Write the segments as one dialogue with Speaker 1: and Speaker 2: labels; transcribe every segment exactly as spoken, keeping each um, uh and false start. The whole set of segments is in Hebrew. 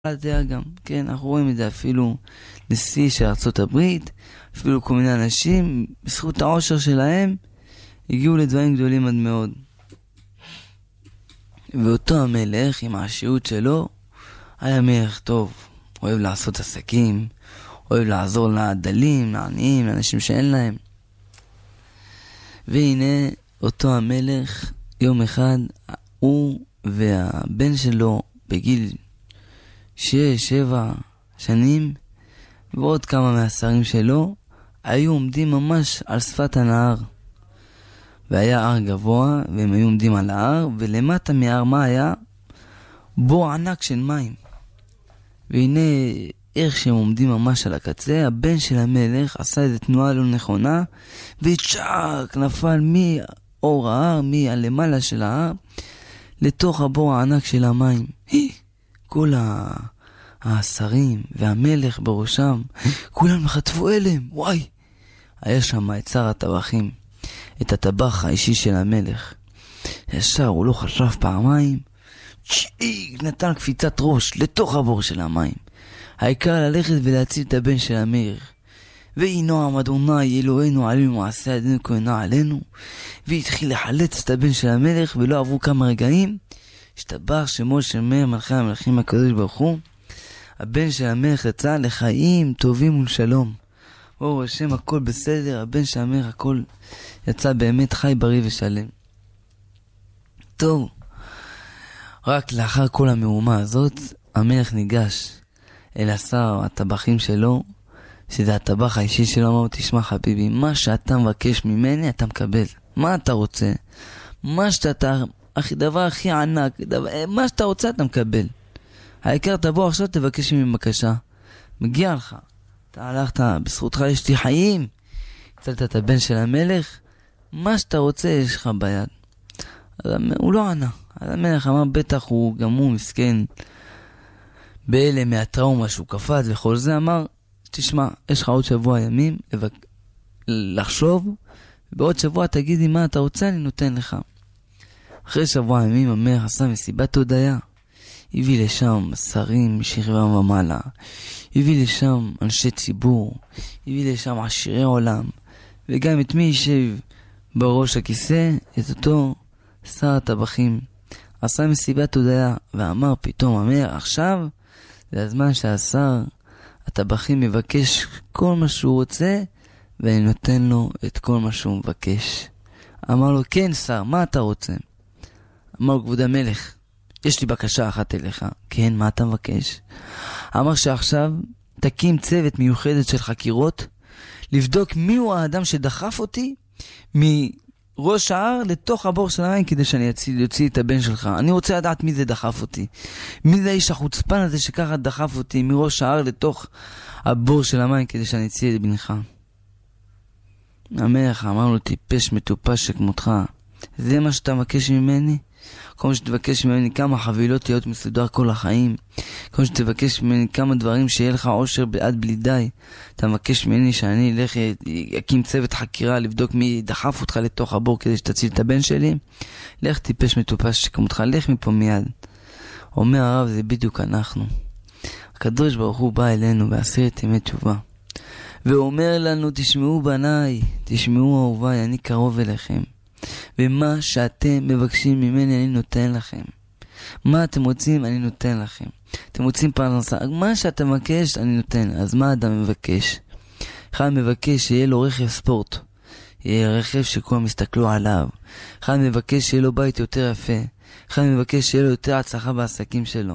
Speaker 1: הדעה גם, כן, אנחנו רואים את זה אפילו נשיא של ארצות הברית, אפילו כל מיני אנשים, בזכות העושר שלהם, הגיעו לדברים גדולים עד מאוד. ואותו המלך, עם העשירות שלו, היה מלך טוב, אוהב לעשות עסקים, אוהב לעזור לדלים, לעניים, לאנשים שאין להם. והנה, אותו המלך, יום אחד, הוא והבן שלו, בגיל שש, שבע שנים, ועוד כמה מהשרים שלו, היו עומדים ממש על שפת הנהר. והיה הר גבוה, והם היו עומדים על ההר, ולמטה מההר מה היה? בור ענק של מים. והנה, איך שהם עומדים ממש על הקצה, הבן של המלך עשה איזו תנועה לא נכונה, וצ'אק נפל מאור ההר, מהלמעלה של ההר, לתוך הבור הענק של המים. כל השרים והמלך בראשם, כולם חטפו אליהם, וואי. היה שם את שר הטבחים, את הטבח האישי של המלך. ישר הוא לא חשב פעמיים, צ'יק נתן קפיצת ראש לתוך הבור של המים. העיקר ללכת ולהציל את הבן של המלך. ויהי נועם אדוני אלוהינו עלינו מעשה ידינו כהנה עלינו. והתחיל לחלץ את הבן של המלך, ולא עברו כמה רגעים, השתבח שמו של מלכי המלכים הקדוש ברוך הוא. הבן של המלך יצא לחיים טובים ולשלום. ברוך השם, הכל בסדר, הבן של המלך הכל יצא באמת חי בריא ושלם. טוב, רק לאחר כל המהומה הזאת, המלך ניגש אל השר הטבחים שלו, שזה הטבח האישי שלו, אמר, תשמע חביבי, מה שאתה מבקש ממני אתה מקבל. מה אתה רוצה? מה שאתה, דבר הכי ענק, דבר, מה שאתה רוצה אתה מקבל. העיקר תבוא עכשיו תבקש ממני בקשה. מגיע לך. אתה הלכת, בזכותך יש לי חיים. הצלת את הבן של המלך, מה שאתה רוצה יש לך ביד. אז הוא לא ענה. אז המלך אמר, בטח הוא גם הוא מסכן באלה מהטראומה שהוא קפץ וכל זה, אמר, תשמע, יש לך עוד שבוע ימים לבק... לחשוב, ובעוד שבוע תגידי מה אתה רוצה, אני נותן לך. אחרי שבוע ימים המלך עשה מסיבת הודיה. הביא לשם שרים משכבם ומעלה, הביא לשם אנשי ציבור, הביא לשם עשירי עולם, וגם את מי יישב בראש הכיסא? את אותו שר הטבחים. עשה מסיבת הודיה, ואמר פתאום המלך, עכשיו זה הזמן שהשר הטבחים מבקש כל מה שהוא רוצה, ואני נותן לו את כל מה שהוא מבקש. אמר לו, כן שר, מה אתה רוצה? אמר לו, כבוד המלך, יש לי בקשה אחת אליך. כן, מה אתה מבקש? אמר שעכשיו תקים צוות מיוחדת של חקירות, לבדוק מיהו האדם שדחף אותי מראש ההר לתוך הבור של המים, כדי שאני אוציא את הבן שלך. אני רוצה לדעת מי זה דחף אותי. מי זה האיש החוצפן הזה שככה דחף אותי מראש ההר לתוך הבור של המים, כדי שאני אוציא את בנך. המלך אמר לו, טיפש מטופש שכמותך, זה מה שאתה מבקש ממני? כמו שתבקש ממני כמה חבילות להיות מסודר כל החיים, כמו שתבקש ממני כמה דברים שיהיה לך עושר עד בלי די, אתה מבקש ממני שאני אלך יקים צוות חקירה לבדוק מי דחף אותך לתוך הבור כדי שתציל את הבן שלי? לך טיפש מטופש שכמותך, לך מפה מיד. אומר הרב, זה בדיוק אנחנו. הקדוש ברוך הוא בא אלינו בעשרת ימי תשובה ואומר לנו, תשמעו בניי, תשמעו אהוביי, אני קרוב אליכם, ומה שאתם מבקשים ממני אני נותן לכם. מה אתם רוצים אני נותן לכם. אתם רוצים פרנסה, מה שאתה מבקש אני נותן. אז מה אדם מבקש? אחד מבקש שיהיה לו רכב ספורט, יהיה רכב שכולם מסתכלו עליו. אחד מבקש שיהיה לו בית יותר יפה. אחד מבקש שיהיה לו יותר הצלחה בעסקים שלו.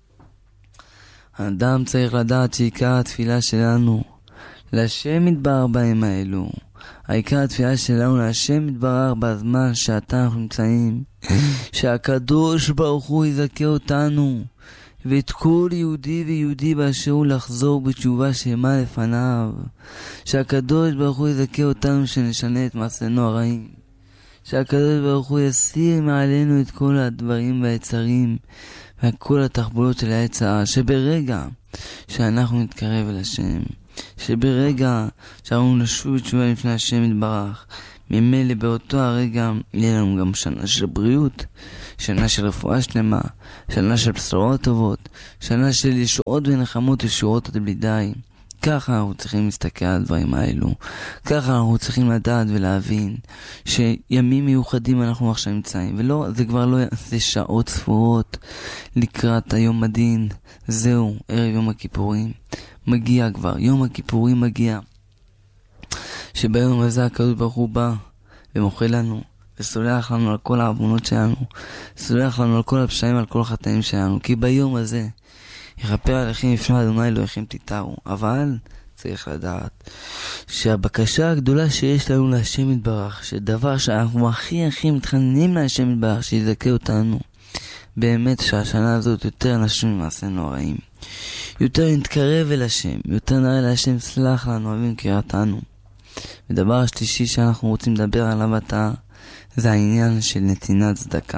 Speaker 1: האדם צריך לדעת שעיקר התפילה שלנו להשם יתברך בהם האלו. העיקר התפילה שלנו להשם יתברך בזמן שאתה אנחנו נמצאים, שהקדוש ברוך הוא יזכה אותנו ואת כל יהודי ויהודי באשר הוא לחזור בתשובה שלמה לפניו, שהקדוש ברוך הוא יזכה אותנו שנשנה את מעשינו הרעים, שהקדוש ברוך הוא יסיר מעלינו את כל הדברים והיצרים וכל התחבולות של היצר, שברגע שאנחנו נתקרב אל השם, שברגע שאנחנו נשוב בתשובה לפני השם יתברך, ממילא באותו הרגע יהיה לנו גם שנה של בריאות, שנה של רפואה שלמה, שנה של בשורות טובות, שנה של ישועות ונחמות ישועות עד בלי די. ככה אנחנו צריכים להסתכל על הדברים האלו. ככה אנחנו צריכים לדעת ולהבין שימים מיוחדים אנחנו עכשיו נמצאים. ולא, זה כבר לא, זה שעות ספורות לקראת היום הדין. זהו, ערב יום הכיפורים. מגיע כבר, יום הכיפורים מגיע. שביום הזה הקדוש ברוך הוא בא ומוחל לנו וסולח לנו על כל העוונות שלנו, סולח לנו על כל הפשעים, על כל החטאים שלנו, כי ביום הזה יכפר עליכם לפני אדוני אלוהיכם תתארו. אבל צריך לדעת שהבקשה הגדולה שיש לנו להשם יתברך, שדבר שאנחנו הכי הכי מתחננים להשם יתברך שיזכה אותנו, באמת שהשנה הזאת יותר נשים ממעשה נוראים, יותר נתקרב אל השם, יותר נראה להשם סלח לנו אבים קראתנו. ודבר השלישי שאנחנו רוצים לדבר עליו עתה, זה העניין של נתינת צדקה.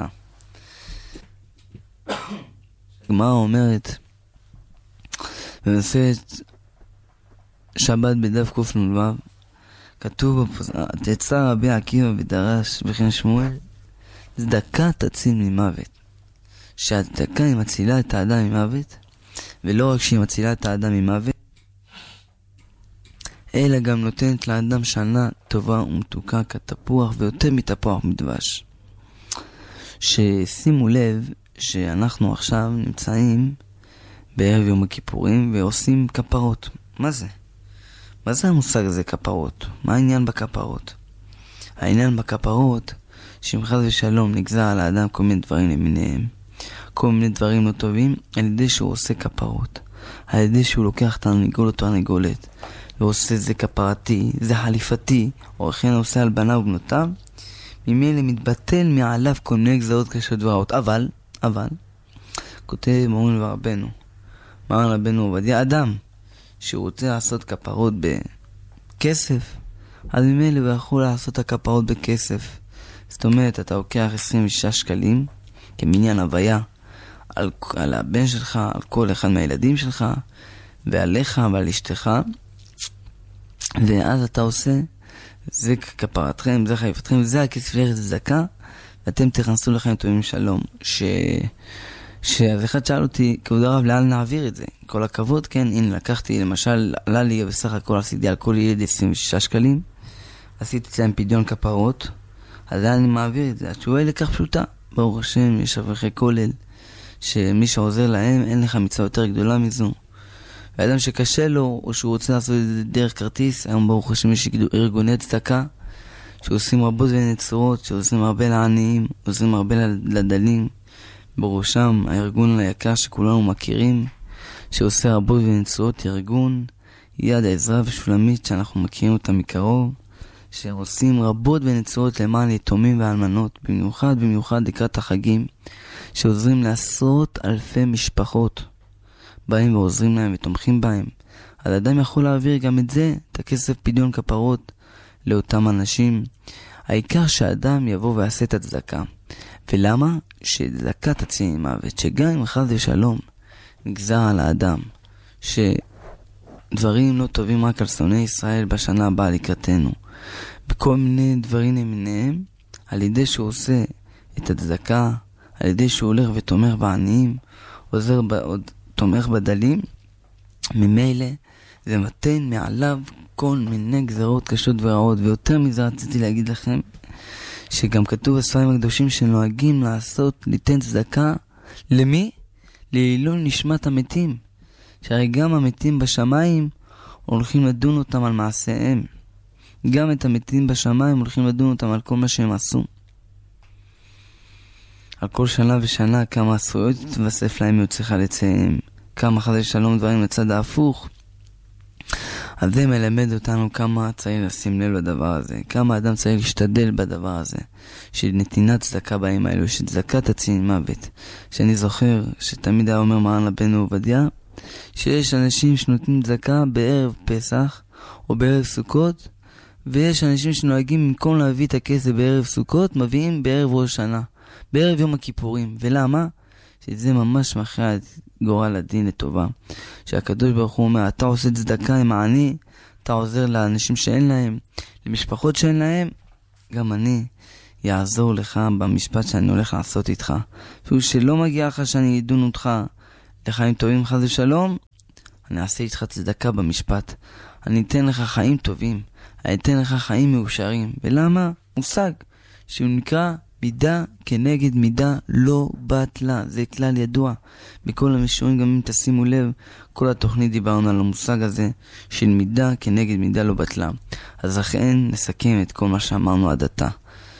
Speaker 1: הגמרא אומרת במסכת שבת בדף קנ"ו, כתוב תצא רבי עקיבא ודרש וכן שמואל, צדקה תציל ממוות. שהצדקה היא מצילה את האדם ממוות, ולא רק שהיא מצילה את האדם ממוות, אלא גם נותנת לאדם שנה טובה ומתוקה כתפוח, ויותר מתפוח מדבש. ששימו לב שאנחנו עכשיו נמצאים בערב יום הכיפורים ועושים כפרות. מה זה? מה זה המושג הזה כפרות? מה העניין בכפרות? העניין בכפרות שאם חס ושלום נגזר על האדם כל מיני דברים למיניהם, כל מיני דברים לא טובים, על ידי שהוא עושה כפרות, על ידי שהוא לוקח את הניגול אותו הנגולת ועושה זה כפרתי, זה חליפתי, או לכן עושה הלבנה ובנותיו, ממילא מתבטל מעליו כל מיני גזרות קשות ורעות. אבל, אבל, כותב מורנו ורבנו, מרן רבנו עובדיה, אדם שהוא רוצה לעשות כפרות בכסף, אז ממילא הוא יכול לעשות את הכפרות בכסף. זאת אומרת, אתה לוקח עשרים ושישה שקלים כמניין הוויה על, על הבן שלך, על כל אחד מהילדים שלך, ועליך ועל אשתך, ואז אתה עושה, זה כפרתכם, זה חליפתכם, זה הכסף לארץ צדקה, ואתם תכנסו לכם טובים שלום. ש... שאז אחד שאל אותי, כבוד הרב, לאן נעביר את זה? כל הכבוד, כן, הנה לקחתי, למשל, עלה לי בסך הכל עשיתי על כל ילד עשרים ושישה שקלים, עשיתי אצלם פדיון כפרות, אז לאן אני מעביר את זה? התשובה היא לכך פשוטה, ברוך השם, יש אברכי כולל, שמי שעוזר להם, אין לך מצווה יותר גדולה מזו. והאדם שקשה לו, או שהוא רוצה לעשות את זה דרך כרטיס, היום ברוך השם יש ארגוני צדקה, שעושים רבות ונצורות, שעושים הרבה לעניים, עושים הרבה לדלים, בראשם הארגון היקר שכולנו מכירים, שעושה רבות ונצורות, ארגון יד העזרה ושולמית, שאנחנו מכירים אותה מקרוב, שעושים רבות ונצורות למען יתומים ואלמנות, במיוחד במיוחד לקראת החגים, שעוזרים לעשרות אלפי משפחות, באים ועוזרים להם ותומכים בהם. אז אדם יכול להעביר גם את זה, את הכסף פדיון כפרות, לאותם אנשים. העיקר שהאדם יבוא ויעשה את הצדקה. ולמה? שצדקה תציל ממוות. שגם אם חס ושלום נגזר על האדם שדברים לא טובים רק על שונאי ישראל בשנה הבאה לקראתנו, בכל מיני דברים למיניהם, על ידי שהוא עושה את הצדקה, על ידי שהוא הולך ותומך בעניים, עוזר בעוד תומך בדלים, ממילא זה מתן מעליו כל מיני גזרות קשות ורעות. ויותר מזה רציתי להגיד לכם, שגם כתוב בספרים הקדושים שנוהגים לעשות, ליתן צדקה, למי? לעילוי נשמת המתים, שהרי גם המתים בשמיים הולכים לדון אותם על מעשיהם, גם את המתים בשמיים הולכים לדון אותם על כל מה שהם עשו, על כל שנה ושנה כמה עשויות תתווסף להם יוצאך לצאם, כמה חסדי שלום דברים לצד ההפוך. אז זה מלמד אותנו כמה צריך לשים לב לדבר הזה, כמה אדם צריך להשתדל בדבר הזה, של נתינת צדקה בהם האלו, שצדקה תציל ממוות. שאני זוכר שתמיד היה אומר מרן רבנו עובדיה, שיש אנשים שנותנים צדקה בערב פסח או בערב סוכות, ויש אנשים שנוהגים במקום להביא את הכסף בערב סוכות, מביאים בערב ראש שנה, בערב יום הכיפורים. ולמה? שזה ממש מכריע את גורל הדין לטובה. שהקדוש ברוך הוא אומר, אתה עושה צדקה עם העני, אתה עוזר לאנשים שאין להם, למשפחות שאין להם, גם אני יעזור לך במשפט שאני הולך לעשות איתך. אפילו שלא מגיע לך שאני אדון אותך לחיים טובים חס ושלום, אני אעשה איתך צדקה במשפט. אני אתן לך חיים טובים, אני אתן לך חיים מאושרים. ולמה? מושג שהוא נקרא מידה כנגד מידה לא בטלה. זה כלל ידוע בכל המשורים. גם אם תשימו לב, כל התוכנית דיברנו על המושג הזה של מידה כנגד מידה לא בטלה. אז לכן נסכם את כל מה שאמרנו עד עתה.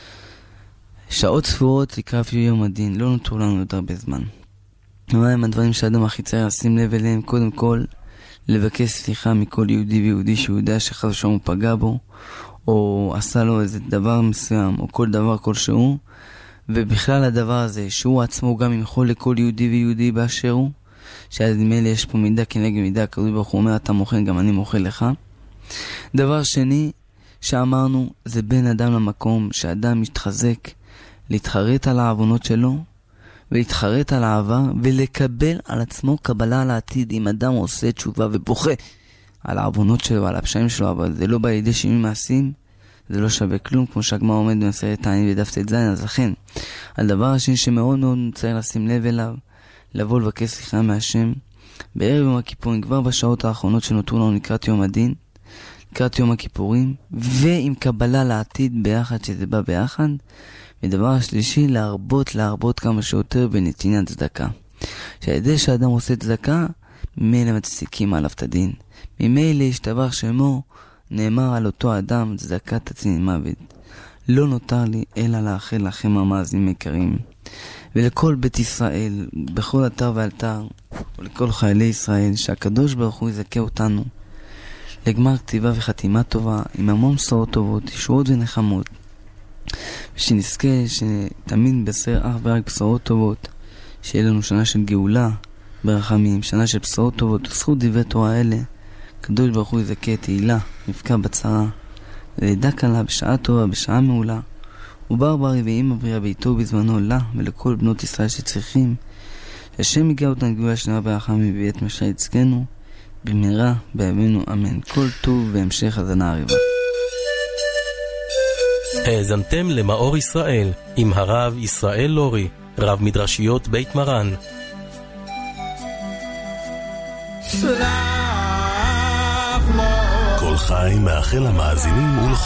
Speaker 1: שעות ספורות לקראת יום הדין, לא נותרו לנו יותר הרבה זמן. מה הם הדברים שאדם הכי צריך לשים לב אליהם? קודם כל, לבקש סליחה מכל יהודי ויהודי שהוא יודע שחס ושלום הוא פגע בו, או עשה לו איזה דבר מסוים, או כל דבר כלשהו. ובכלל הדבר הזה, שהוא עצמו גם יכול לכל יהודי ויהודי באשר הוא, שעד מילא יש פה מידה כנגד מידה, הקדוש ברוך הוא אומר, אתה מוכן, גם אני מוכן לך. דבר שני שאמרנו, זה בין אדם למקום, שאדם מתחזק להתחרט על העוונות שלו, ולהתחרט על העבר, ולקבל על עצמו קבלה על העתיד. אם אדם עושה תשובה ובוכה על העוונות שלו ועל הפשעים שלו, אבל זה לא בא לידי שינוי מעשים, זה לא שווה כלום, כמו שהגמרא עומד במסכת תענית בדף ט"ז. אז לכן, הדבר השני שמאוד מאוד צריך לשים לב אליו, לבוא לבקש סליחה מהשם בערב יום הכיפורים, כבר בשעות האחרונות שנותרו לנו לקראת יום הדין, לקראת יום הכיפורים, ועם קבלה לעתיד ביחד, שזה בא ביחד. ודבר השלישי, להרבות, להרבות כמה שיותר בנתינת צדקה. שהידי שאדם עושה צדקה, ממילא מצדיקים עליו את הדין. ממילא ישתבח שמו, נאמר על אותו אדם, צדקה תציל ממוות. לא נותר לי אלא לאחל לכם המאזינים יקרים, ולכל בית ישראל, בכל אתר ואתר, ולכל חיילי ישראל, שהקדוש ברוך הוא יזכה אותנו לגמר כתיבה וחתימה טובה, עם המון בשורות טובות, ישועות ונחמות, ושנזכה שתמיד נבשר אך ורק בשורות טובות, שיהיה לנו שנה של גאולה ברחמים, שנה של בשורות טובות. בזכות דברי תורה אלה, הקדוש ברוך הוא יזכה תהילה, נפקע בצרה, לידה קלה, בשעה טובה, בשעה מעולה, ובר ברי ואמא בריאה ביתו בזמנו לה ולכל בנות ישראל שצריכים, שהשם יגע אותנו גאולה שנה ברחמים וביאת משיח יצחקנו במהרה בימינו אמן. כל טוב והמשך הזנה הרבה.
Speaker 2: האזנתם למאור ישראל עם הרב ישראל לורי, רב מדרשיות בית מרן. כל חי מאחל המאזינים ולכל